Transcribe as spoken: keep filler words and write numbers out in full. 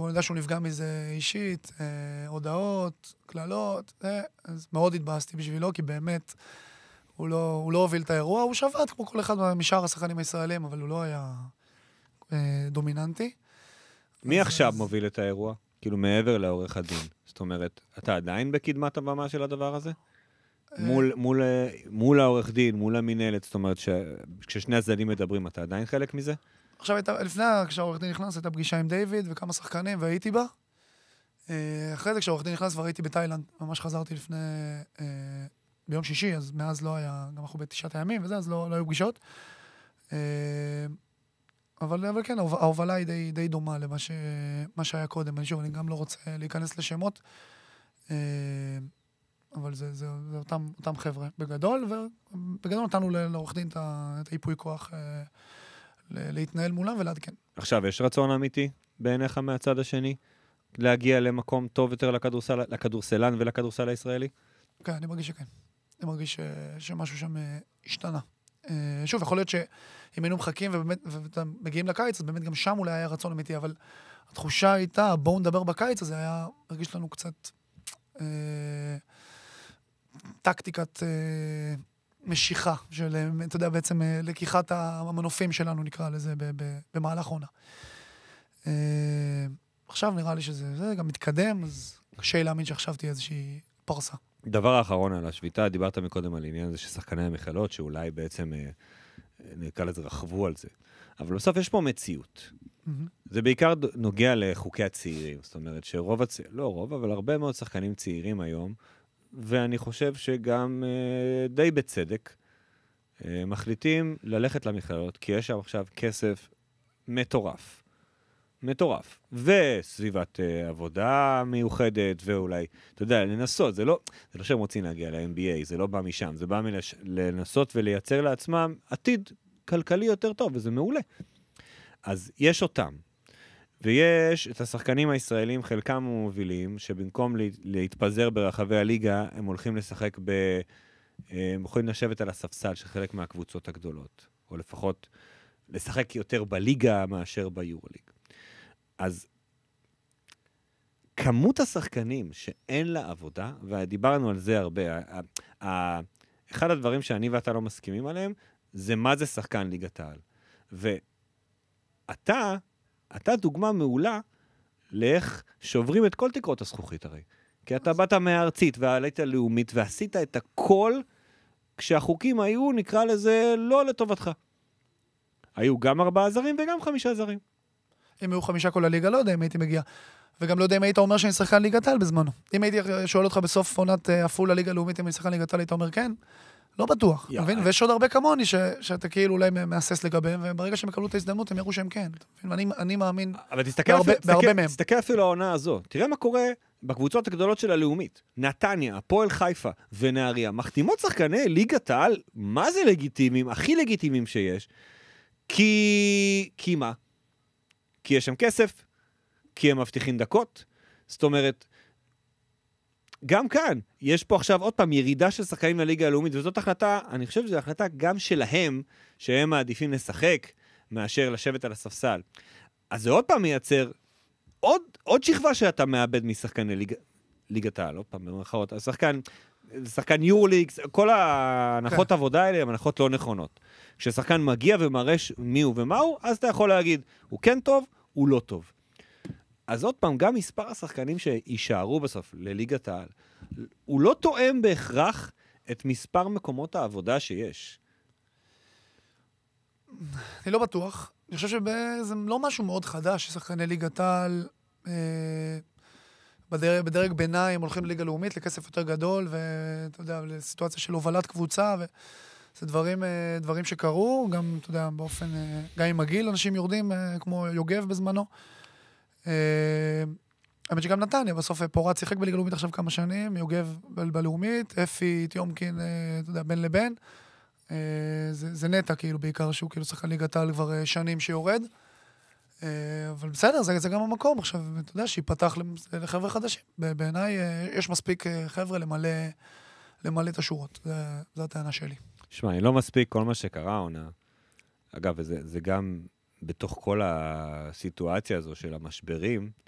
אני יודע שהוא נפגע מזה אישית, אה, הודעות, כללות, אה, אז מאוד התבאסתי בשבילו, כי באמת הוא לא, הוא לא הוביל את האירוע, הוא שבת כמו כל אחד משאר השחקנים הישראלים, אבל הוא לא היה אה, דומיננטי. מי אז, עכשיו אז... מוביל את האירוע? כאילו מעבר לעורך הדין. זאת אומרת, אתה עדיין בקדמת הבמה של הדבר הזה? מול, מול, מול העורך דין, מול המנהלת, זאת אומרת, כששני הצדדים מדברים, אתה עדיין חלק מזה? עכשיו, הייתה, לפני, כשהעורך דין נכנס, הייתה פגישה עם דיוויד וכמה שחקנים, והייתי בה. אחרי זה, כשהעורך דין נכנס, כבר הייתי בתאילנד. ממש חזרתי לפני, ביום שישי, אז מאז לא היה, גם אנחנו בתשעת הימים וזה, אז לא, לא היו פגישות. אבל, אבל כן, ההובלה היא די, די דומה למה ש, מה שהיה קודם. אני שוב, אני גם לא רוצה להיכנס לשמות, אבל זה, זה, זה אותם, אותם חבר'ה בגדול, ובגדול נתנו לעורך דין את היפוי כוח להתנהל מולם ולעדכן. עכשיו, יש רצון אמיתי בעיניך מהצד השני להגיע למקום טוב יותר לכדורסל, לכדורסלן ולכדורסל הישראלי? כן, אני מרגיש שכן. אני מרגיש ש, שמשהו שם השתנה. שוב, יכול להיות שאם היינו מחכים ובאמת מגיעים לקיץ, אז באמת גם שם אולי היה רצון אמיתי, אבל התחושה הייתה, בואו נדבר בקיץ, אז זה היה הרגיש לנו קצת אה, טקטיקת אה, משיכה, של, אתה יודע, בעצם אה, לקיחת המנופים שלנו, נקרא לזה, ב, ב, במהלך עונה. אה, עכשיו נראה לי שזה זה, גם מתקדם, אז קשה להאמין שעכשיו תהיה איזושהי פרסה. דבר האחרון על השביתה, דיברת מקודם על עניין הזה ששחקני המכלות, שאולי בעצם, נקרא לזה, רחבו על זה. אבל בסוף יש פה מציאות. Mm-hmm. זה בעיקר נוגע לחוקי הצעירים. זאת אומרת שרוב הצעירים, לא רוב, אבל הרבה מאוד שחקנים צעירים היום, ואני חושב שגם אה, די בצדק, אה, מחליטים ללכת למכללות, כי יש שם עכשיו כסף מטורף. מטורף. וסביבת uh, עבודה מיוחדת, ואולי, אתה יודע, לנסות, זה לא, זה לא שהם רוצים להגיע ל-אם בי איי, זה לא בא משם, זה בא מלש, לנסות ולייצר לעצמם עתיד כלכלי יותר טוב, וזה מעולה. אז יש אותם. ויש את השחקנים הישראלים, חלקם מובילים, שבמקום לה, להתפזר ברחבי הליגה, הם הולכים לשחק ב... הם יכולים לשבת על הספסל של חלק מהקבוצות הגדולות, או לפחות לשחק יותר בליגה מאשר ביורוליג. אז כמות השחקנים שאין לה עבודה, ודיברנו על זה הרבה, אחד הדברים שאני ואתה לא מסכימים עליהם, זה מה זה שחקן ליגת העל. ואתה, אתה דוגמה מעולה לאיך שוברים את כל תקרות הזכוכית הרי. כי אתה באת מהארצית והעלית הלאומית ועשית את הכל, כשהחוקים היו, נקרא לזה, לא לטובתך. היו גם ארבעה זרים וגם חמישה זרים. אם היו חמישה כל הליגה, לא יודע אם הייתי מגיע. וגם לא יודע אם היית אומר שאני שחקן ליגת העל בזמנו. אם הייתי שואל אותך בסוף עונת אפול הליגה הלאומית, אם אני שחקן ליגת העל, היית אומר כן? לא בטוח. מבין? ויש עוד הרבה כמוני שאתה כאילו אולי מאסס לגביהם, וברגע שהם יקבלו את ההזדמנות, הם יראו שהם כן. אני מאמין בהרבה מהם. תסתכל אפילו העונה הזו. תראה מה קורה בקבוצות הגדולות של הלאומית. נתניה, הפועל חיפה ונהריה, מחתימות שחקני ליגת העל, מה זה לגיטימיים, הכי לגיטימיים שיש. כי... כי מה? כי יש שם כסף, כי הם מבטיחים דקות. זאת אומרת, גם כאן, יש פה עכשיו עוד פעם ירידה של שחקנים לליגה הלאומית, וזאת החלטה, אני חושב שזו החלטה גם שלהם, שהם מעדיפים לשחק, מאשר לשבת על הספסל. אז זה עוד פעם מייצר, עוד, עוד שכבה שאתה מאבד משחקן לליגה, ליגת העל, עוד פעם, במרכאות, השחקן, שחקן יורליג, כל ההנחות עבודה האלה הן הנחות לא נכונות. כששחקן מגיע ומראה מי הוא ומה הוא, אז אתה יכול להגיד, הוא כן טוב, הוא לא טוב. אז עוד פעם, גם מספר השחקנים שישארו בסוף לליגת העל, הוא לא תואם בהכרח את מספר מקומות העבודה שיש. אני לא בטוח. אני חושב שזה לא משהו מאוד חדש, ששחקני ליגת העל אה, בדרג, בדרג ביניים הולכים לליגה לאומית לכסף יותר גדול, ואתה יודע, לסיטואציה של הובלת קבוצה, וזה דברים, אה, דברים שקרו, גם, אתה יודע, באופן, אה, גם עם הגיל, אנשים יורדים, אה, כמו יוגב בזמנו, האמת שגם נתניה, בסוף פורט שיחק בליגה לאומית עכשיו כמה שנים, יוגב בלאומית, אפי, תיומקין, אתה יודע, בין לבין. זה נטע כאילו בעיקר, שהוא כאילו שחקן ליגת העל כבר שנים שיורד. אבל בסדר, זה גם המקום. עכשיו, אתה יודע, שיפתח לחבר'ה חדשים. בעיניי יש מספיק חבר'ה למלא את השורות. זו הטענה שלי. שמע, אני לא מספיק כל מה שקרה, עונה. אגב, זה גם... בתוך כל הסיטואציה הזו של המשברים,